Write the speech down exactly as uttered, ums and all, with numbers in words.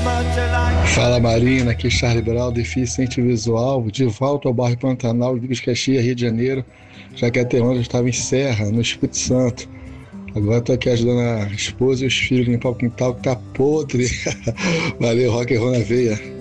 Fala Marina, aqui é Charlie Brau, deficiente visual, de volta ao bairro Pantanal, Duque de Caxias, Rio de Janeiro, já que até onde eu estava em Serra, no Espírito Santo. Agora estou aqui ajudando a esposa e os filhos a limpar o quintal que tá podre. Valeu, rock and roll na veia.